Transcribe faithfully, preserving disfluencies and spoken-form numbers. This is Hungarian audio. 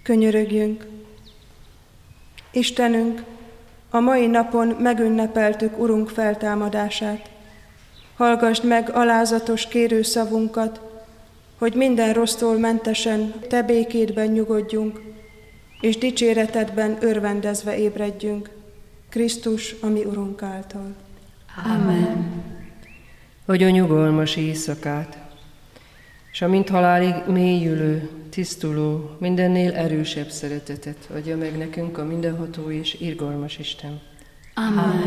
Könyörögjünk. Istenünk, a mai napon megünnepeltük Urunk feltámadását. Hallgasd meg alázatos kérőszavunkat, hogy minden rossztól mentesen Te békédben nyugodjunk, és dicséretedben örvendezve ébredjünk. Krisztus, a mi Urunk által. Amen. Adjon nyugalmas éjszakát, és amint halálig mélyülő, tisztuló, mindennél erősebb szeretetet adja meg nekünk a mindenható és irgalmas Isten. Amen.